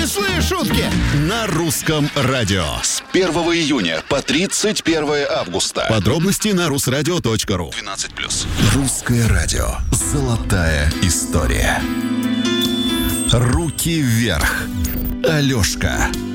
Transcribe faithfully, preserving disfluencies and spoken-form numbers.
Злые шутки на русском радио. С первого июня по тридцать первое августа. Подробности на русрадио точка ру. двенадцать плюс. Русское радио. Золотая история. Руки вверх. Алешка.